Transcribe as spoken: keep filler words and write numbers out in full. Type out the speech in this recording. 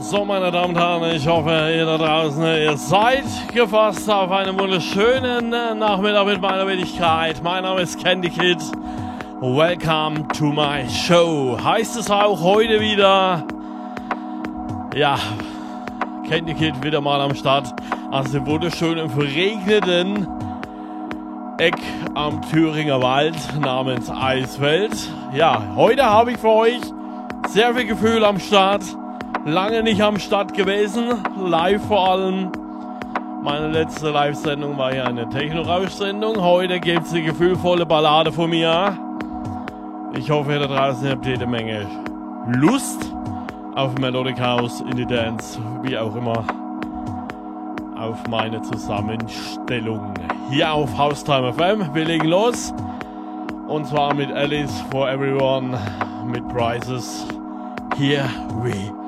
So, meine Damen und Herren, ich hoffe, ihr da draußen, ihr seid gefasst auf einen wunderschönen Nachmittag mit meiner Wenigkeit. Mein Name ist Candy Kid. Welcome to my show. Heißt es auch heute wieder, ja, Candy Kid wieder mal am Start. Also im wunderschönen, verregneten Eck am Thüringer Wald namens Eisfeld. Ja, heute habe ich für euch sehr viel Gefühl am Start. Lange nicht am Start gewesen, live vor allem. Meine letzte Live-Sendung war ja eine Techno-Rausch-Sendung. Heute gibt es eine gefühlvolle Ballade von mir. Ich hoffe, ihr da draußen habt jede Menge Lust auf Melodic House, Indie Dance, wie auch immer, auf meine Zusammenstellung. Hier auf Haustime F M. Wir legen los. Und zwar mit Alice for Everyone, mit Prizes. Here we